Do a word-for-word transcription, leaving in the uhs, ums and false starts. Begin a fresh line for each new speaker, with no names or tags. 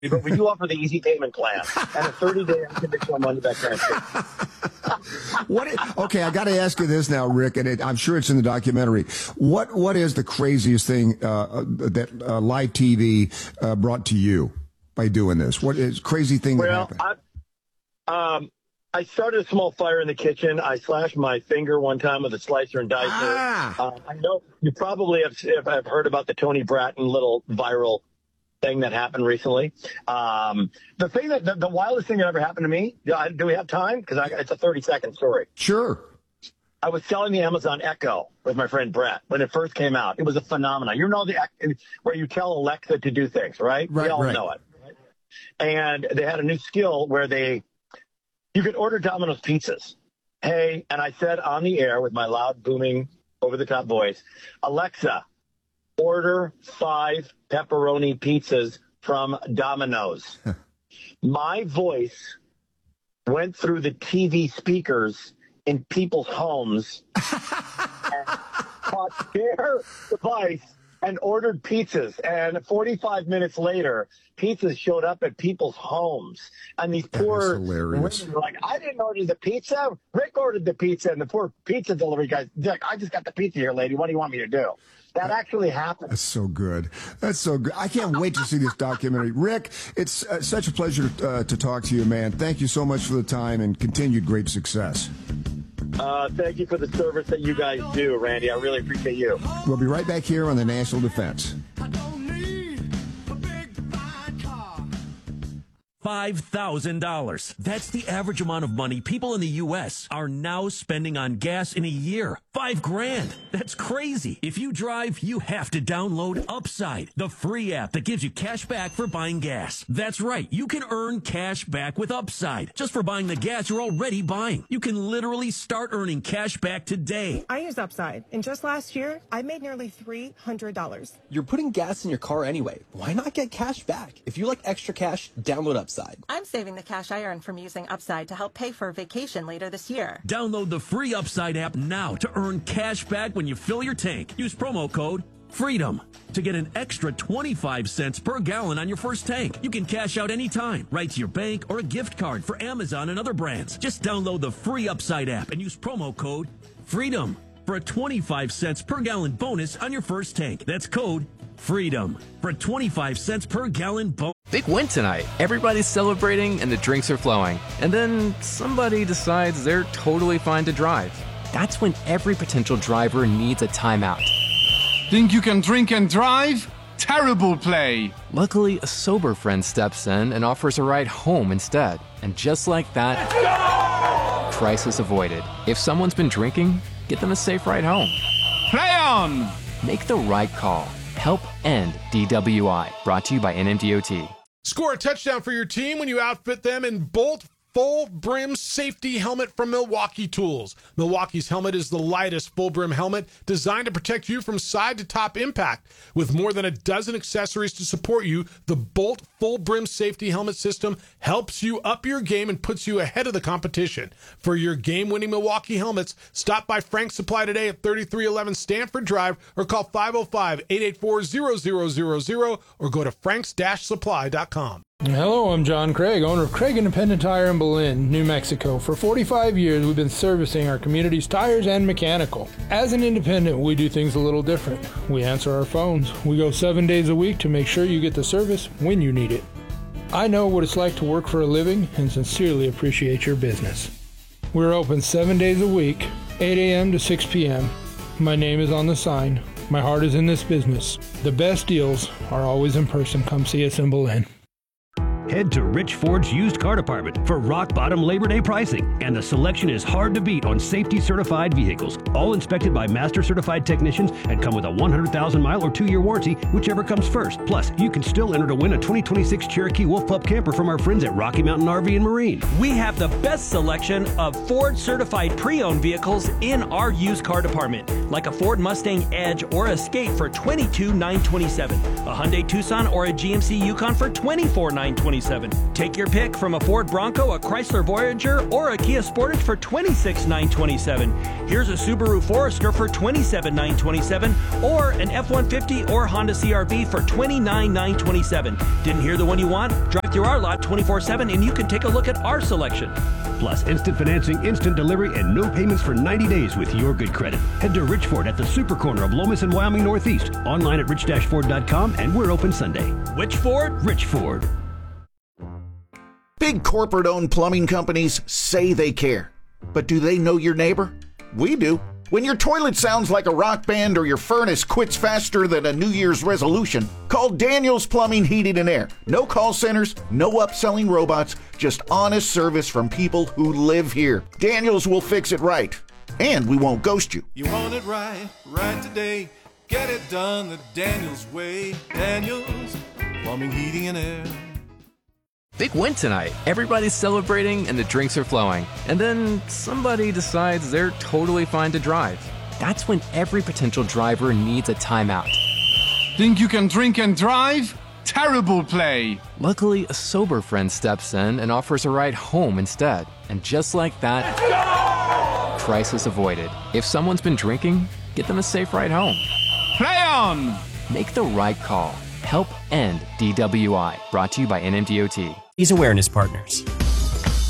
but we do offer the easy payment plan and a thirty-day unconditional money-back guarantee.
What? Is, okay, I got to ask you this now, Rick, and it, I'm sure it's in the documentary. What What is the craziest thing uh, that uh, live T V uh, brought to you by doing this? What is crazy thing
well,
that happened?
I, um, I started a small fire in the kitchen. I slashed my finger one time with a slicer and dicer.
Ah.
Uh, I know you probably have, have heard about the Tony Bratton little viral thing that happened recently. Um, the thing that the, the wildest thing that ever happened to me. Do, I, do we have time? Because it's a thirty second story.
Sure.
I was selling the Amazon Echo with my friend Brett when it first came out. It was a phenomenon. You know the where you tell Alexa to do things, right?
Right.
We all
right.
know it. Right? And they had a new skill where they you could order Domino's pizzas. Hey, and I said on the air with my loud, booming, over-the-top voice, Alexa, order five pepperoni pizzas from Domino's. My voice went through the T V speakers in people's homes and caught their device and ordered pizzas. And forty-five minutes later, pizzas showed up at people's homes. And these poor women were like, I didn't order the pizza. Rick ordered the pizza. And the poor pizza delivery guy, like, I just got the pizza here, lady. What do you want me to do? That actually happened.
That's so good. That's so good. I can't wait to see this documentary. Rick, it's uh, such a pleasure uh, to talk to you, man. Thank you so much for the time and continued great success.
Uh, thank you for the service that you guys do, Randy. I really appreciate you.
We'll be right back here on the National Defense.
five thousand dollars. That's the average amount of money people in the U S are now spending on gas in a year. Five grand. That's crazy. If you drive, you have to download Upside, the free app that gives you cash back for buying gas. That's right. You can earn cash back with Upside just for buying the gas you're already buying. You can literally start earning cash back today.
I use Upside, and just last year, I made nearly three hundred dollars.
You're putting gas in your car anyway. Why not get cash back? If you like extra cash, download Upside.
I'm saving the cash I earn from using Upside to help pay for a vacation later this year.
Download the free Upside app now to earn cash back when you fill your tank. Use promo code FREEDOM to get an extra twenty-five cents per gallon on your first tank. You can cash out anytime, right to your bank or a gift card for Amazon and other brands. Just download the free Upside app and use promo code FREEDOM for a twenty-five cents per gallon bonus on your first tank. That's code FREEDOM for a twenty-five cents per gallon bonus.
Big win tonight. Everybody's celebrating and the drinks are flowing. And then somebody decides they're totally fine to drive. That's when every potential driver needs a timeout.
Think you can drink and drive? Terrible play.
Luckily, a sober friend steps in and offers a ride home instead. And just like that, crisis avoided. If someone's been drinking, get them a safe ride home.
Play on!
Make the right call. Help end D W I. Brought to you by N M D O T.
Score a touchdown for your team when you outfit them in Bolt Full Brim Safety Helmet from Milwaukee Tools. Milwaukee's helmet is the lightest full brim helmet designed to protect you from side to top impact. With more than a dozen accessories to support you, the Bolt Full Brim Safety Helmet system helps you up your game and puts you ahead of the competition. For your game-winning Milwaukee helmets, stop by Frank's Supply today at thirty-three eleven Stanford Drive or call five oh five, eight eight four, zero zero zero zero or go to franks dash supply dot com.
Hello, I'm John Craig, owner of Craig Independent Tire in Belen, New Mexico. For forty-five years, we've been servicing our community's tires and mechanical. As an independent, we do things a little different. We answer our phones. We go seven days a week to make sure you get the service when you need it. I know what it's like to work for a living and sincerely appreciate your business. We're open seven days a week, eight a.m. to six p.m. My name is on the sign. My heart is in this business. The best deals are always in person. Come see us in Belen.
Head to Rich Ford's used car department for rock bottom Labor Day pricing, and the selection is hard to beat on safety certified vehicles, all inspected by master certified technicians and come with a one hundred thousand mile or two year warranty, whichever comes first. Plus, you can still enter to win a twenty twenty-six Cherokee Wolf Pup camper from our friends at Rocky Mountain R V and Marine.
We have the best selection of Ford certified pre-owned vehicles in our used car department, like a Ford Mustang Edge or Escape for twenty-two thousand nine hundred twenty-seven, a Hyundai Tucson or a G M C Yukon for twenty-four thousand nine hundred twenty-seven. twenty-seven. Take your pick from a Ford Bronco, a Chrysler Voyager, or a Kia Sportage for twenty-six thousand nine hundred twenty-seven dollars. Here's a Subaru Forester for twenty-seven thousand nine hundred twenty-seven dollars, or an F one fifty or Honda C R V for twenty-nine thousand nine hundred twenty-seven dollars. Didn't hear the one you want? Drive through our lot twenty-four seven and you can take a look at our selection.
Plus, instant financing, instant delivery, and no payments for ninety days with your good credit. Head to Rich Ford at the super corner of Lomas and Wyoming Northeast. Online at rich dash ford dot com, and we're open Sunday.
Which Ford?
Rich Ford.
Big corporate-owned plumbing companies say they care. But do they know your neighbor? We do. When your toilet sounds like a rock band or your furnace quits faster than a New Year's resolution, call Daniels Plumbing, Heating, and Air. No call centers, no upselling robots, just honest service from people who live here. Daniels will fix it right, and we won't ghost you.
You want it right, right today. Get it done the Daniels way. Daniels Plumbing, Heating, and Air.
Big win tonight. Everybody's celebrating and the drinks are flowing. And then somebody decides they're totally fine to drive. That's when every potential driver needs a timeout.
Think you can drink and drive? Terrible play.
Luckily, a sober friend steps in and offers a ride home instead. And just like that, crisis avoided. If someone's been drinking, get them a safe ride home.
Play on!
Make the right call. Help end D W I. Brought to you by N M D O T.
These awareness partners.